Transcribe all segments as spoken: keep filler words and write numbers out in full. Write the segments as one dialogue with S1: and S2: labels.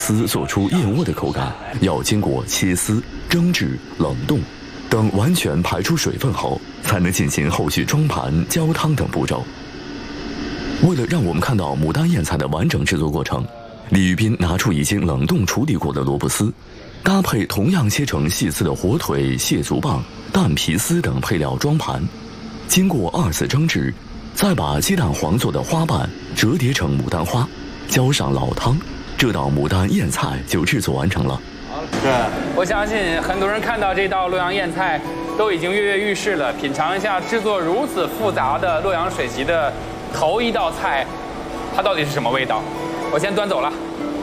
S1: 丝做出燕窝的口感，要经过切丝、蒸制、冷冻等完全排出水分后，才能进行后续装盘、浇汤等步骤。为了让我们看到牡丹燕菜的完整制作过程，李玉斌拿出已经冷冻处理过的萝卜丝，搭配同样切成细丝的火腿、蟹足棒、蛋皮丝等配料装盘，经过二次蒸制，再把鸡蛋黄做的花瓣折叠成牡丹花，浇上老汤，这道牡丹燕菜就制作完成了。
S2: 对，我相信很多人看到这道洛阳燕菜都已经跃跃欲试了，品尝一下制作如此复杂的洛阳水席的头一道菜，它到底是什么味道？我先端走了。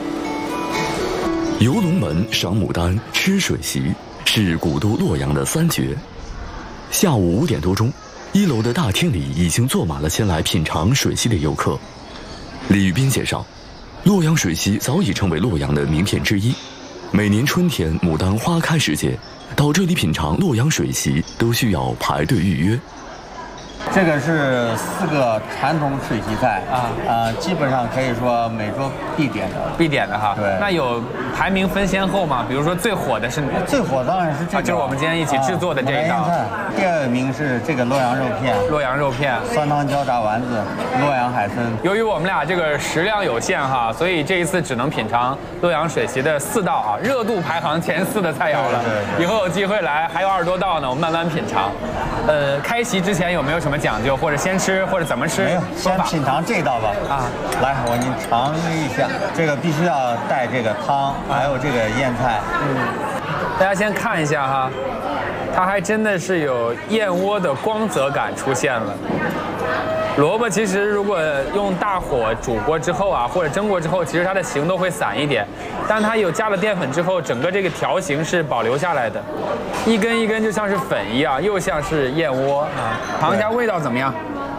S1: 游龙门、赏牡丹、吃水席是古都洛阳的三绝。下午五点多钟，一楼的大厅里已经坐满了前来品尝水席的游客。李玉斌介绍，洛阳水席早已成为洛阳的名片之一。每年春天牡丹花开时节，到这里品尝洛阳水席都需要排队预约。
S3: 这个是四个传统水席菜啊，呃，基本上可以说每桌必点的，
S2: 必点的哈。
S3: 对。
S2: 那有排名分先后吗？比如说最火的是
S3: 最火当然是这个，
S2: 啊、就是我们今天一起制作的这一道。
S3: 啊、第二名是这个洛阳肉片，
S2: 洛阳肉片，
S3: 酸汤椒炸丸子，洛阳海参。
S2: 由于我们俩这个食量有限哈，所以这一次只能品尝洛阳水席的四道啊，热度排行前四的菜肴了。
S3: 对对对，
S2: 以后有机会来，还有二十多道呢，我们慢慢品尝。呃，开席之前有没有什么讲究，或者先吃，或者怎么吃？
S3: 没有，先品尝这道吧。啊，来，我给你尝一下，这个必须要带这个汤，还有这个燕菜。
S2: 嗯，大家先看一下哈，它还真的是有燕窝的光泽感出现了。萝卜其实如果用大火煮过之后啊，或者蒸过之后，其实它的形都会散一点，但它有加了淀粉之后，整个这个条形是保留下来的，一根一根就像是粉一样，又像是燕窝啊。尝一下味道怎么样？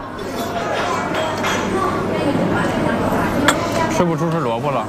S2: 吃不出是萝卜了。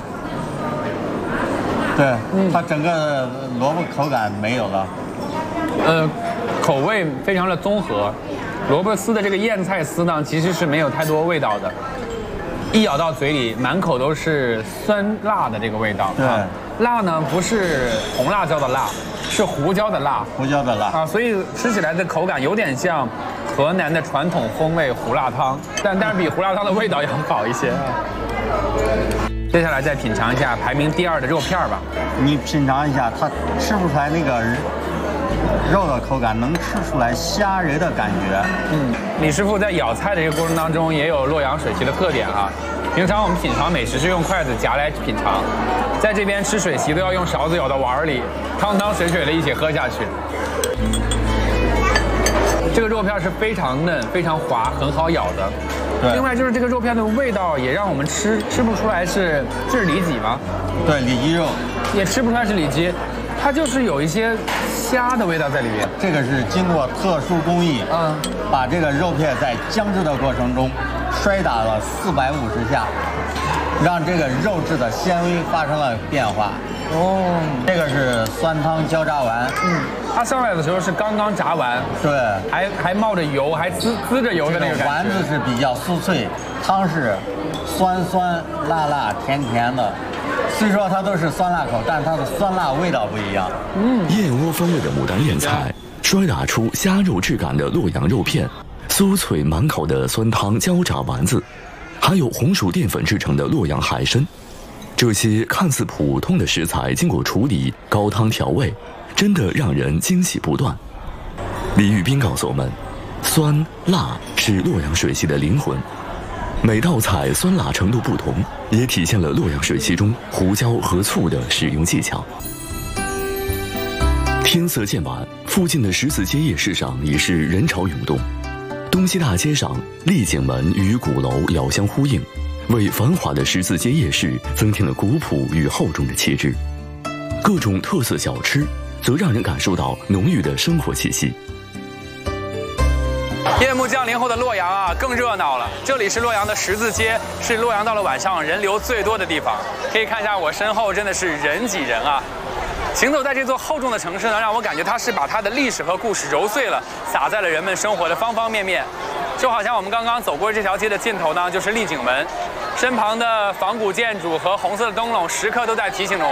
S3: 对，嗯、它整个萝卜口感没有了。
S2: 呃，口味非常的综合。萝卜丝的这个燕菜丝呢，其实是没有太多味道的，一咬到嘴里，满口都是酸辣的这个味道。
S3: 对，
S2: 啊、辣呢不是红辣椒的辣，是胡椒的辣。
S3: 胡椒的辣
S2: 啊，所以吃起来的口感有点像河南的传统风味胡辣汤，但但是比胡辣汤的味道要好一些。接下来再品尝一下排名第二的肉片吧。
S3: 你品尝一下，它吃不出来那个肉的口感，能吃出来虾仁的感觉。
S2: 嗯，李师傅在咬菜的这个过程当中，也有洛阳水席的特点啊。平常我们品尝美食是用筷子夹来品尝，在这边吃水席都要用勺子舀到碗里，汤汤水水的一起喝下去。这个肉片是非常嫩、非常滑，很好咬的。另外就是这个肉片的味道也让我们吃吃不出来是这是里脊吗？
S3: 对，里脊肉。
S2: 也吃不出来是里脊，它就是有一些虾的味道在里面。
S3: 这个是经过特殊工艺，
S2: 嗯，
S3: 把这个肉片在姜制的过程中摔打了四百五十下，让这个肉质的纤维发生了变化。哦，这个是酸汤椒炸丸。
S2: 嗯，它上来的时候是刚刚炸完，
S3: 对，
S2: 还还冒着油，还滋滋着油的那个感觉。
S3: 丸子是比较酥脆，汤是酸酸辣辣甜甜的。虽说它都是酸辣口，但它的酸辣味道不一样。
S1: 嗯，燕窝风味的牡丹燕菜，摔打出虾肉质感的洛阳肉片，酥脆满口的酸汤椒炸丸子，还有红薯淀粉制成的洛阳海参。这些看似普通的食材，经过处理、高汤调味，真的让人惊喜不断。李玉斌告诉我们，酸辣是洛阳水席的灵魂。每道菜酸辣程度不同，也体现了洛阳水席中胡椒和醋的使用技巧。天色渐晚，附近的十字街夜市上已是人潮涌动。东西大街上，丽景门与鼓楼遥相呼应，为繁华的十字街夜市增添了古朴与厚重的气质。各种特色小吃，则让人感受到浓郁的生活气息。
S2: 夜幕降临后的洛阳啊，更热闹了。这里是洛阳的十字街，是洛阳到了晚上人流最多的地方。可以看一下我身后，真的是人挤人啊！行走在这座厚重的城市呢，让我感觉它是把它的历史和故事揉碎了，撒在了人们生活的方方面面。就好像我们刚刚走过这条街的尽头呢，就是丽景门。 身旁的仿古建筑和红色的灯笼时刻都在提醒着我。